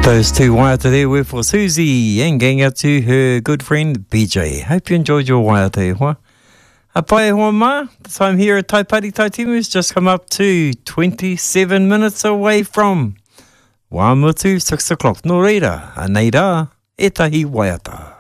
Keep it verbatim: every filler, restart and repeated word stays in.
Those two waiata there were for Susie and going out to her good friend B J. Hope you enjoyed your waiata e hoa. A pai e hoa ma, the time here at Taipari Taitimu has just come up to twenty-seven minutes away from Wamutu, six o'clock. No reira, a nei rā, e tahi waiata.